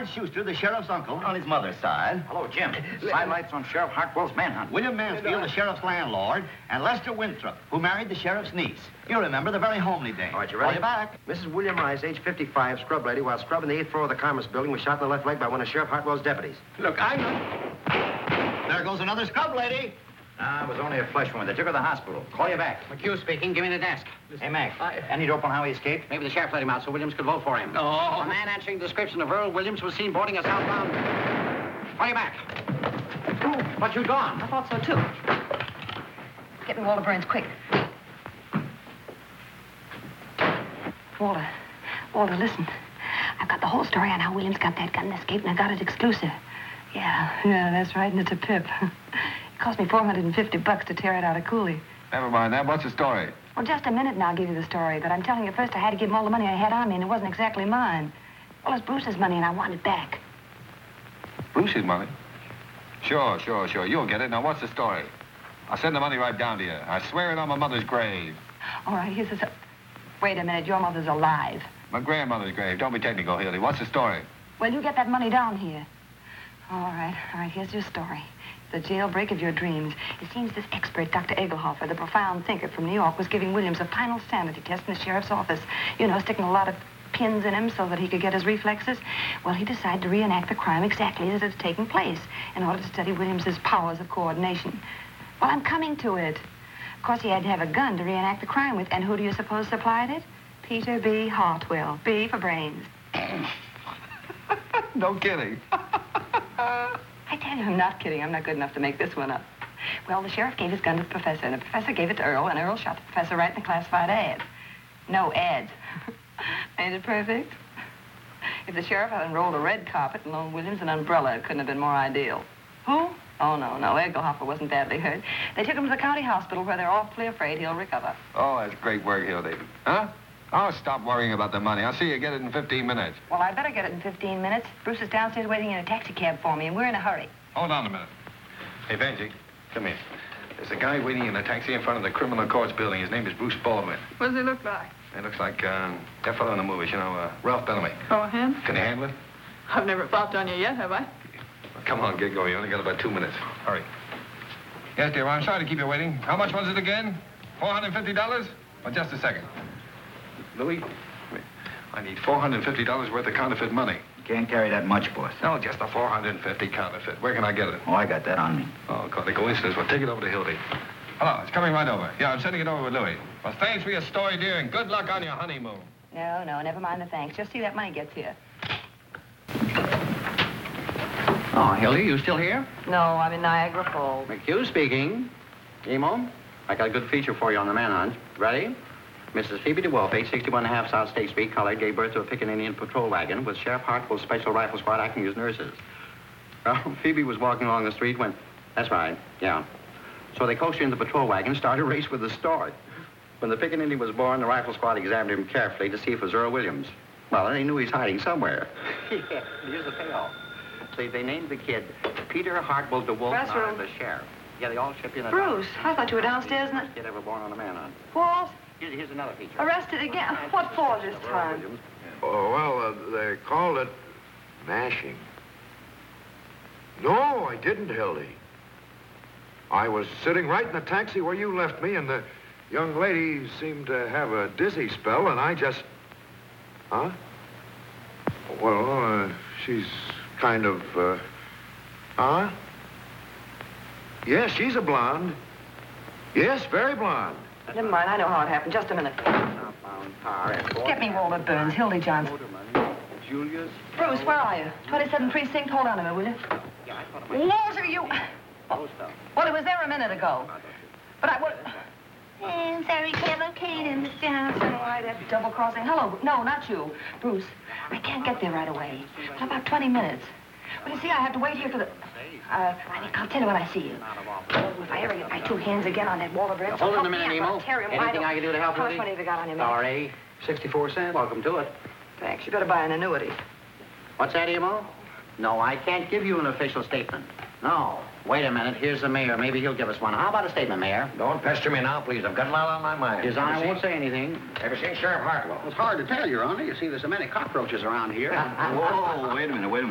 George Schuster, the sheriff's uncle, on his mother's side. Hello, Jim. Sidelights on Sheriff Hartwell's manhunt. William Mansfield, the sheriff's landlord, and Lester Winthrop, who married the sheriff's niece. You remember the very homely dame. All right, you ready? Call you back. Mrs. William Rice, age 55, scrub lady, while scrubbing the 8th floor of the Commerce Building, was shot in the left leg by one of Sheriff Hartwell's deputies. Look, I know. There goes another scrub lady. It was only a flesh wound. They took her to the hospital. Call you back. McHugh speaking. Give me the desk. Hey, Mac. Any dope on how he escaped? Maybe the sheriff let him out so Williams could vote for him. Oh. A man answering the description of Earl Williams was seen boarding a southbound. Call you back. But you'd gone. I thought so, too. Get me Walter Burns, quick. Walter, listen. I've got the whole story on how Williams got that gun and escaped, and I got it exclusive. Yeah, that's right, and it's a pip. It cost me $450 to tear it out of Cooley. Never mind that. What's the story? Well, just a minute and I'll give you the story. But I'm telling you first, I had to give him all the money I had on me, and it wasn't exactly mine. Well, it's Bruce's money, and I want it back. Bruce's money? Sure. You'll get it. Now, what's the story? I'll send the money right down to you. I swear it on my mother's grave. All right, here's the... Wait a minute, your mother's alive. My grandmother's grave. Don't be technical, Hildy. What's the story? Well, you get that money down here. All right, here's your story. The jailbreak of your dreams. It seems this expert, Dr. Egelhofer, the profound thinker from New York, was giving Williams a final sanity test in the sheriff's office. You know, sticking a lot of pins in him so that he could get his reflexes. Well, he decided to reenact the crime exactly as it had taken place in order to study Williams's powers of coordination. Well, I'm coming to it. Of course, he had to have a gun to reenact the crime with, and who do you suppose supplied it? Peter B. Hartwell. B for brains. No kidding. I tell you, I'm not kidding. I'm not good enough to make this one up. Well, the sheriff gave his gun to the professor, and the professor gave it to Earl, and Earl shot the professor right in the classified ad. No ads. Ain't it perfect? If the sheriff had unrolled a red carpet and loaned Williams an umbrella, it couldn't have been more ideal. Who? Oh, no. Egelhofer wasn't badly hurt. They took him to the county hospital where they're awfully afraid he'll recover. Oh, that's great work, Hildy. Huh? Oh, stop worrying about the money. I'll see you get it in 15 minutes. Well, I better get it in 15 minutes. Bruce is downstairs waiting in a taxi cab for me, and we're in a hurry. Hold on a minute. Hey, Benji, come here. There's a guy waiting in a taxi in front of the criminal courts building. His name is Bruce Baldwin. What does he look like? He looks like that fellow in the movies, Ralph Bellamy. Oh, him? Can you handle it? I've never flopped on you yet, have I? Well, come on, get going. You only got about 2 minutes. Hurry. Yes, dear, I'm sorry to keep you waiting. How much was it again? $450? Well, just a second. Louis, I need $450 worth of counterfeit money. Can't carry that much, boss. No, just a $450 counterfeit. Where can I get it? Oh, I got that on me. Oh, quite a coincidence. Well, take it over to Hildy. Hello, it's coming right over. Yeah, I'm sending it over with Louis. Well, thanks for your story, dear, and good luck on your honeymoon. No, never mind the thanks. Just see that money gets here. Oh, Hildy, you still here? No, I'm in Niagara Falls. McHugh speaking. Emo, I got a good feature for you on the manhunt. Ready? Mrs. Phoebe DeWolf, 861.5 South State Street, colored, gave birth to a picking Indian patrol wagon with Sheriff Hartwell's Special Rifle Squad acting as nurses. Well, Phoebe was walking along the street when... That's right, yeah. So they coached her in the patrol wagon, started a race with the start. When the picking Indian was born, the rifle squad examined him carefully to see if it was Earl Williams. Well, they knew he's hiding somewhere. Yeah, here's the payoff. See, they named the kid Peter Hartwell DeWolf, now the sheriff. Yeah, they all shipped in a... Bruce, I thought you were downstairs in the... Kid ever born on a manhunt. What? Here's another feature. Arrested again? What for this time? Oh, well, they called it mashing. No, I didn't, Hildy. I was sitting right in the taxi where you left me, and the young lady seemed to have a dizzy spell, and I just... Huh? Well, she's kind of, Huh? Yes, she's a blonde. Yes, very blonde. Never mind, I know how it happened. Just a minute. Get me Walter Burns, Hildy Johnson. Julius? Bruce, where are you? 27th Precinct? Hold on a minute, will you? Walter, you... Well, it was there a minute ago. But I would... And sorry, can't locate him, Mr. Johnson. Why, that double-crossing... Hello. No, not you. Bruce, I can't get there right away. For about 20 minutes. Well, you see, I have to wait here for the... I'll tell you when I see you. If I ever get my two hands again on that Walter Burns... Hold on a minute, Emo. Anything I can do to help How with much money have you got on you, man? Sorry, 64 cents. Welcome to it. Thanks. You better buy an annuity. What's that, Emo? No, I can't give you an official statement. No. Wait a minute. Here's the mayor. Maybe he'll give us one. How about a statement, Mayor? Don't pester me now, please. I've got a lot on my mind. His Honor won't say anything. Ever seen Sheriff Hartwell? It's hard to tell, Your Honor. You see, there's so many cockroaches around here. Whoa, wait a minute.